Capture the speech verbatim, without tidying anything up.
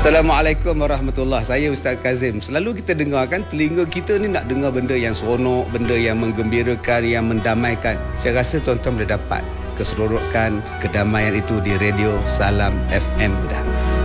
Assalamualaikum warahmatullahi wabarakatuh. Saya Ustaz Kazim. Selalu kita dengar kan, telinga kita ni nak dengar benda yang seronok, benda yang menggembirakan, yang mendamaikan. Saya rasa tuan-tuan boleh dapat keseronokan, kedamaian itu di radio Salam F M dah.